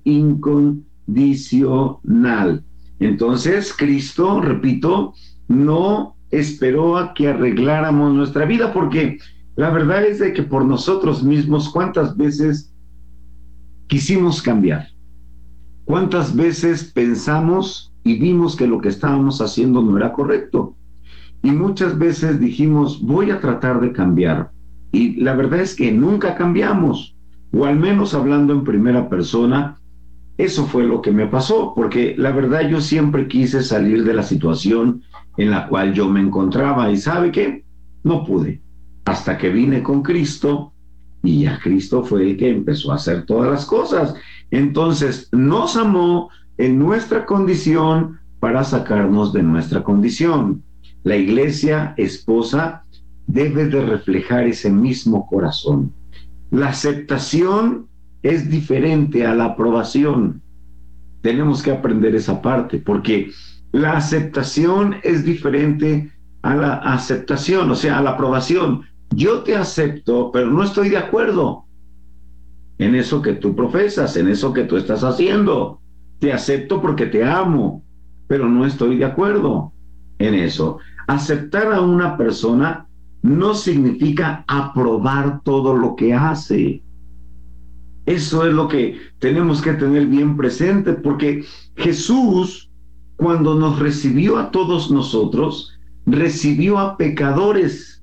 S15: incondicional. Entonces, Cristo, repito, no esperó a que arregláramos nuestra vida, porque la verdad es de que por nosotros mismos, ¿cuántas veces quisimos cambiar? ¿Cuántas veces pensamos y vimos que lo que estábamos haciendo no era correcto? Y muchas veces dijimos, voy a tratar de cambiar. Y la verdad es que nunca cambiamos, o al menos hablando en primera persona, eso fue lo que me pasó, porque la verdad yo siempre quise salir de la situación en la cual yo me encontraba, y ¿sabe qué? No pude, hasta que vine con Cristo, y ya Cristo fue el que empezó a hacer todas las cosas. Entonces, nos amó en nuestra condición para sacarnos de nuestra condición. La iglesia esposa debe de reflejar ese mismo corazón. La aceptación es diferente a la aprobación. Tenemos que aprender esa parte, porque la aceptación es diferente a la aceptación, o sea, a la aprobación. Yo te acepto, pero no estoy de acuerdo en eso que tú profesas, en eso que tú estás haciendo. Te acepto porque te amo, pero no estoy de acuerdo en eso. Aceptar a una persona no significa aprobar todo lo que hace. Eso es lo que tenemos que tener bien presente, porque Jesús, cuando nos recibió a todos nosotros, recibió a pecadores.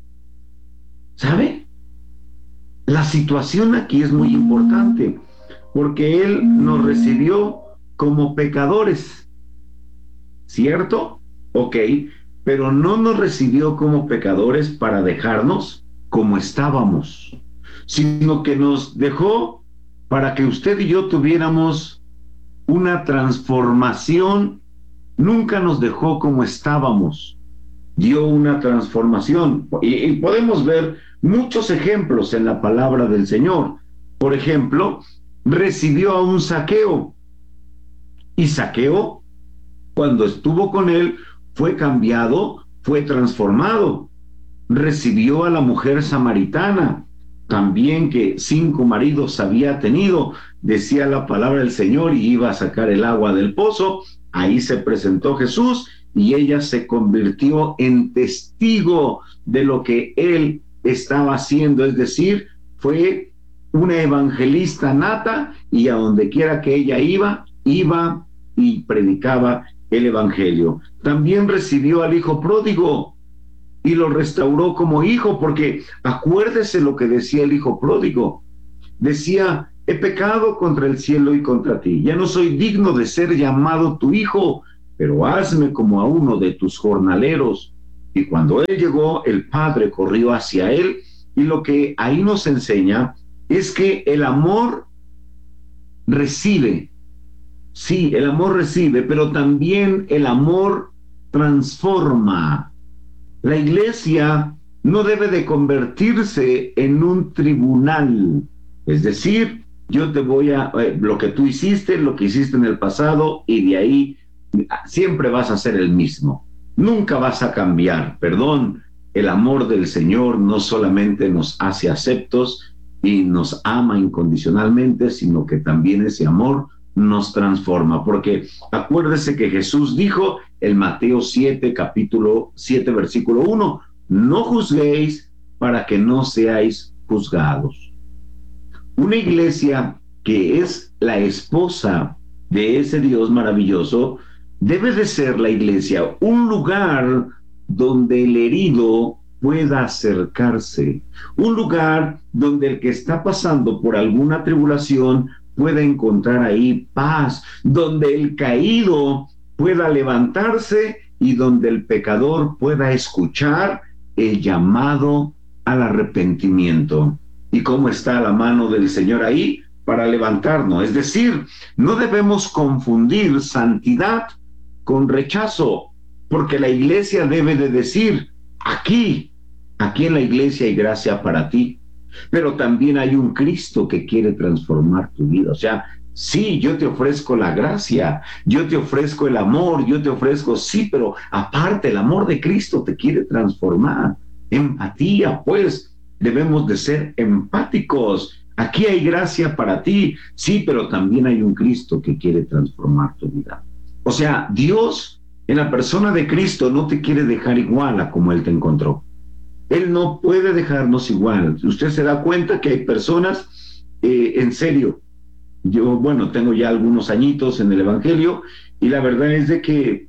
S15: ¿Sabe? La situación aquí es muy importante, porque Él nos recibió como pecadores, ¿cierto? Ok, pero no nos recibió como pecadores para dejarnos como estábamos, sino que nos dejó para que usted y yo tuviéramos una transformación. Nunca nos dejó como estábamos, dio una transformación. Y podemos ver muchos ejemplos en la palabra del Señor. Por ejemplo, recibió a un Zaqueo, y Zaqueo, cuando estuvo con él, fue cambiado, fue transformado. Recibió a la mujer samaritana, también que 5 maridos había tenido, decía la palabra del Señor, y iba a sacar el agua del pozo. Ahí se presentó Jesús, y ella se convirtió en testigo de lo que él estaba haciendo, es decir, fue una evangelista nata, y a donde quiera que ella iba y predicaba el Evangelio. También recibió al hijo pródigo y lo restauró como hijo, porque acuérdese lo que decía el hijo pródigo. Decía: he pecado contra el cielo y contra ti, ya no soy digno de ser llamado tu hijo, pero hazme como a uno de tus jornaleros. Y cuando él llegó, el padre corrió hacia él, y lo que ahí nos enseña es que el amor recibe. Sí, el amor recibe, pero también el amor transforma. La iglesia no debe de convertirse en un tribunal. Es decir, yo te voy a... lo que tú hiciste, lo que hiciste en el pasado, y de ahí siempre vas a ser el mismo. Nunca vas a cambiar. Perdón, el amor del Señor no solamente nos hace aceptos y nos ama incondicionalmente, sino que también ese amor nos transforma. Porque acuérdese que Jesús dijo en Mateo 7, capítulo 7, versículo 1, no juzguéis para que no seáis juzgados. Una iglesia que es la esposa de ese Dios maravilloso debe de ser la iglesia un lugar donde el herido pueda acercarse, un lugar donde el que está pasando por alguna tribulación pueda encontrar ahí paz, donde el caído pueda levantarse y donde el pecador pueda escuchar el llamado al arrepentimiento. ¿Y cómo está la mano del Señor ahí para levantarnos? Es decir, no debemos confundir santidad con rechazo, porque la iglesia debe de decir: aquí en la iglesia hay gracia para ti, pero también hay un Cristo que quiere transformar tu vida. O sea, sí, yo te ofrezco la gracia, yo te ofrezco el amor, yo te ofrezco, sí, pero aparte el amor de Cristo te quiere transformar. Empatía, pues, debemos de ser empáticos. Aquí hay gracia para ti, sí, pero también hay un Cristo que quiere transformar tu vida. O sea, Dios en la persona de Cristo no te quiere dejar igual a como Él te encontró. Él no puede dejarnos igual. Usted se da cuenta que hay personas, en serio, yo, bueno, tengo ya algunos añitos en el Evangelio, y la verdad es de que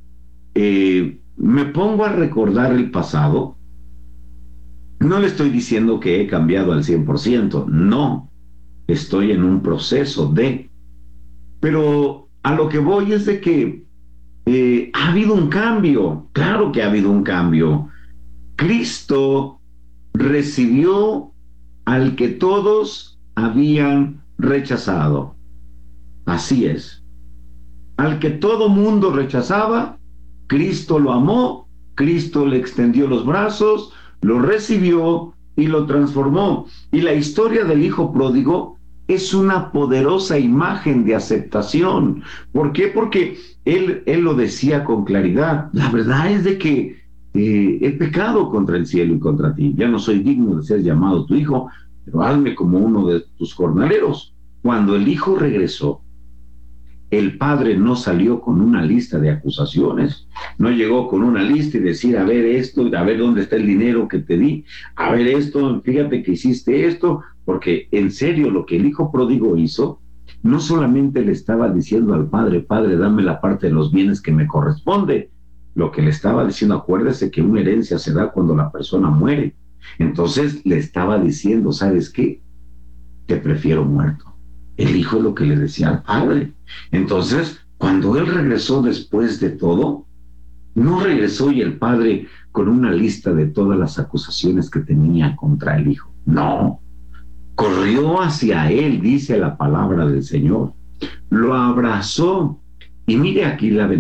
S15: me pongo a recordar el pasado. No le estoy diciendo que he cambiado al 100%, no, estoy en un proceso pero a lo que voy es de que ha habido un cambio. Claro que ha habido un cambio. Cristo recibió al que todos habían rechazado. Así es. Al que todo mundo rechazaba, Cristo lo amó, Cristo le extendió los brazos, lo recibió y lo transformó. Y la historia del hijo pródigo es una poderosa imagen de aceptación. ¿Por qué? Porque él lo decía con claridad. La verdad es de que he pecado contra el cielo y contra ti. Ya no soy digno de ser llamado tu hijo, pero hazme como uno de tus jornaleros. Cuando el hijo regresó, el padre no salió con una lista de acusaciones, no llegó con una lista y decir: a ver esto, a ver dónde está el dinero que te di, a ver esto, fíjate que hiciste esto. Porque en serio, lo que el hijo pródigo hizo, no solamente le estaba diciendo al padre: Padre, dame la parte de los bienes que me corresponde. Lo que le estaba diciendo, acuérdese que una herencia se da cuando la persona muere. Entonces le estaba diciendo: ¿sabes qué? Te prefiero muerto. El hijo es lo que le decía al padre. Entonces, cuando él regresó después de todo, no regresó y el padre con una lista de todas las acusaciones que tenía contra el hijo. No. Corrió hacia él, dice la palabra del Señor. Lo abrazó. Y mire aquí la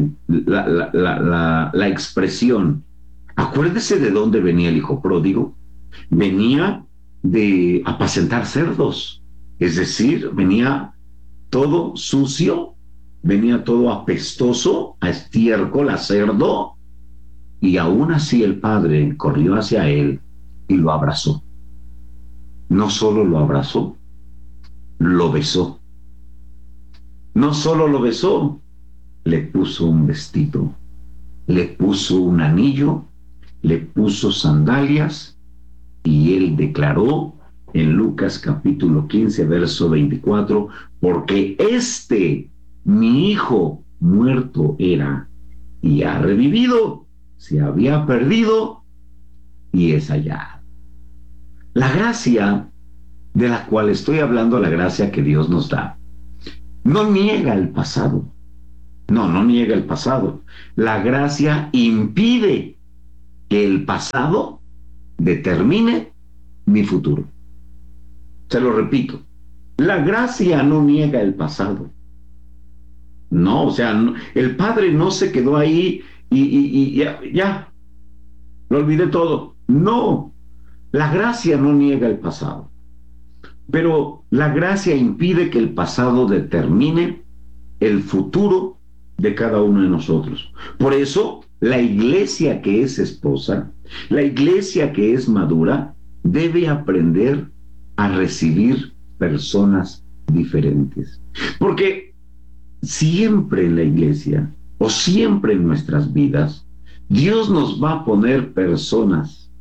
S15: expresión. Acuérdese de dónde venía el hijo pródigo. Venía de apacentar cerdos. Es decir, venía todo sucio, venía todo apestoso, a estiércol, a cerdo. Y aún así el padre corrió hacia él y lo abrazó. No solo lo abrazó, lo besó. No solo lo besó, le puso un vestido, le puso un anillo, le puso sandalias, y él declaró en Lucas capítulo 15, verso 24, porque mi hijo, muerto era y ha revivido, se había perdido y es hallado. La gracia de la cual estoy hablando, la gracia que Dios nos da, no niega el pasado. No niega el pasado. La gracia impide que el pasado determine mi futuro. Se lo repito. La gracia no niega el pasado. No, o sea, no, el Padre no se quedó ahí y ya, lo olvidé todo. No, la gracia no niega el pasado. Pero la gracia impide que el pasado determine el futuro de cada uno de nosotros. Por eso, la iglesia que es esposa, la iglesia que es madura, debe aprender a recibir personas diferentes. Porque siempre en la iglesia, o siempre en nuestras vidas, Dios nos va a poner personas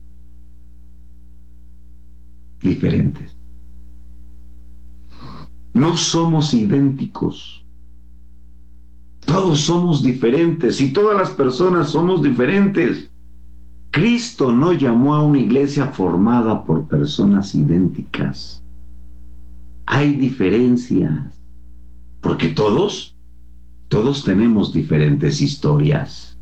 S15: diferentes. No somos idénticos. Todos somos diferentes y todas las personas somos diferentes. Cristo no llamó a una iglesia formada por personas idénticas. Hay diferencias, porque todos tenemos diferentes historias.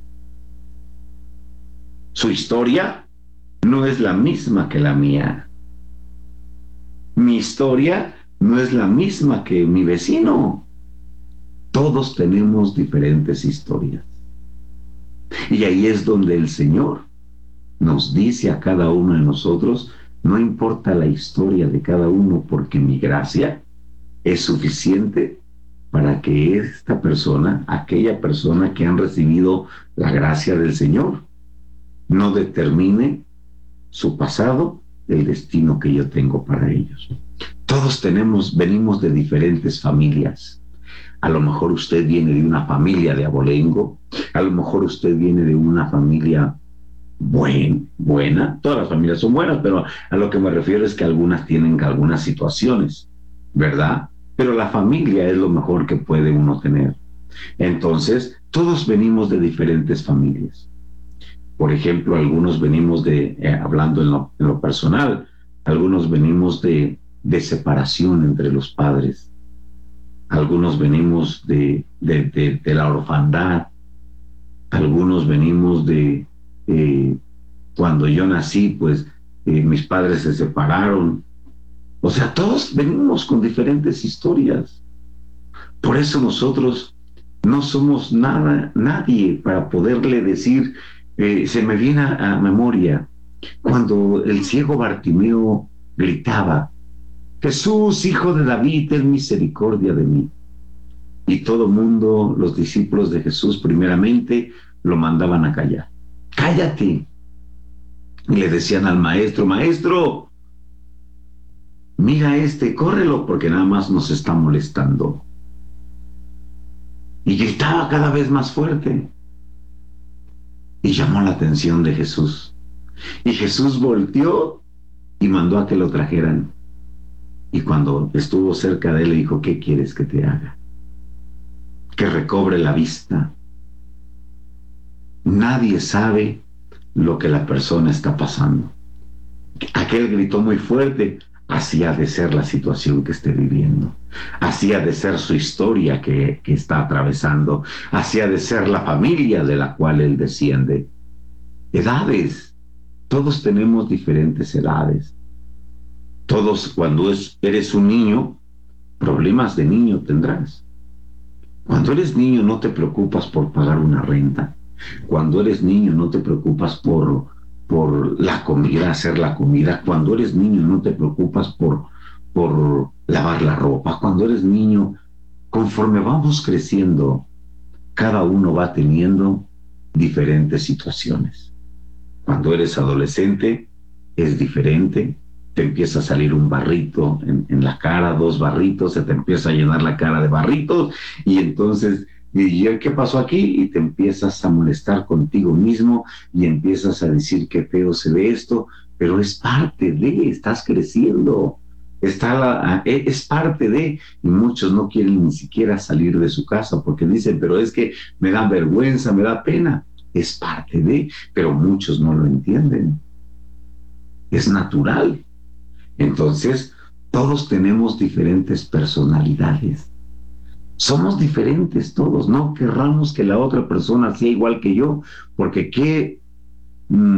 S15: Su historia no es la misma que la mía. Mi historia no es la misma que mi vecino. Todos tenemos diferentes historias. Y ahí es donde el Señor nos dice a cada uno de nosotros, no importa la historia de cada uno, porque mi gracia es suficiente para que esta persona, aquella persona que han recibido la gracia del Señor, no determine su pasado, el destino que yo tengo para ellos. Todos venimos de diferentes familias. A lo mejor usted viene de una familia de abolengo, a lo mejor usted viene de una familia buena, todas las familias son buenas, pero a lo que me refiero es que algunas tienen algunas situaciones, ¿verdad? Pero la familia es lo mejor que puede uno tener. Entonces, todos venimos de diferentes familias. Por ejemplo, algunos venimos hablando en lo personal, algunos venimos de separación entre los padres. Algunos venimos de la orfandad, algunos venimos cuando yo nací, pues mis padres se separaron. O sea, todos venimos con diferentes historias. Por eso nosotros no somos nadie para poderle decir, se me viene a memoria, cuando el ciego Bartimeo gritaba, Jesús, hijo de David, ten misericordia de mí. Y todo el mundo, los discípulos de Jesús primeramente, lo mandaban a callar. ¡Cállate! Y le decían al maestro, maestro, mira córrelo porque nada más nos está molestando. Y gritaba cada vez más fuerte. Y llamó la atención de Jesús. Y Jesús volteó y mandó a que lo trajeran. Y cuando estuvo cerca de él, le dijo, ¿qué quieres que te haga? Que recobre la vista. Nadie sabe lo que la persona está pasando. Aquel gritó muy fuerte, así ha de ser la situación que esté viviendo. Así ha de ser su historia que está atravesando. Así ha de ser la familia de la cual él desciende. Edades. Todos tenemos diferentes edades. Todos, cuando eres un niño, problemas de niño tendrás. Cuando eres niño no te preocupas por pagar una renta. Cuando eres niño no te preocupas por la comida, hacer la comida. Cuando eres niño no te preocupas por lavar la ropa. Cuando eres niño, conforme vamos creciendo, cada uno va teniendo diferentes situaciones. Cuando eres adolescente es diferente. Te empieza a salir un barrito en la cara, 2 barritos, se te empieza a llenar la cara de barritos y entonces, ¿qué pasó aquí? Y te empiezas a molestar contigo mismo y empiezas a decir qué feo se ve esto, pero es parte de, estás creciendo. es parte de, y muchos no quieren ni siquiera salir de su casa porque dicen, pero es que me da vergüenza, me da pena. Es parte de, pero muchos no lo entienden. Es natural. Entonces, todos tenemos diferentes personalidades. Somos diferentes todos. No querramos que la otra persona sea igual que yo, porque qué